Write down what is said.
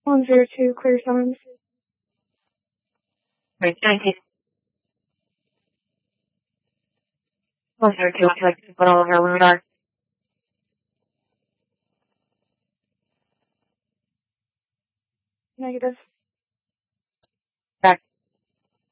102, clear signs. Great, 19. 102, would you like to put all of your radar? Negative.